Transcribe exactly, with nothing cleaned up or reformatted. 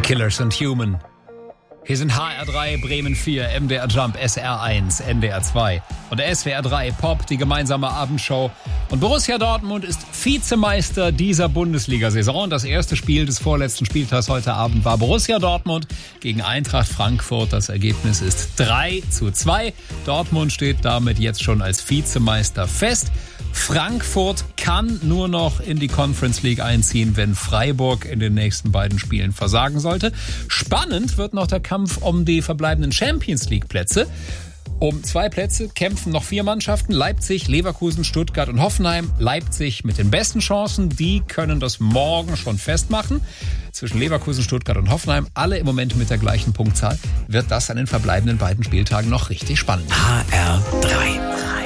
Killers and Human. Hier sind H R drei, Bremen vier, M D R Jump, S R eins, N D R zwei und S W R drei Pop, die gemeinsame Abendshow. Und Borussia Dortmund ist Vizemeister dieser Bundesliga-Saison. Das erste Spiel des vorletzten Spieltags heute Abend war Borussia Dortmund gegen Eintracht Frankfurt. Das Ergebnis ist drei zu zwei. Dortmund steht damit jetzt schon als Vizemeister fest. Frankfurt kann nur noch in die Conference League einziehen, wenn Freiburg in den nächsten beiden Spielen versagen sollte. Spannend wird noch der Kampf um die verbleibenden Champions League Plätze. Um zwei Plätze kämpfen noch vier Mannschaften: Leipzig, Leverkusen, Stuttgart und Hoffenheim. Leipzig mit den besten Chancen, die können das morgen schon festmachen. Zwischen Leverkusen, Stuttgart und Hoffenheim, alle im Moment mit der gleichen Punktzahl, wird das an den verbleibenden beiden Spieltagen noch richtig spannend. H R drei.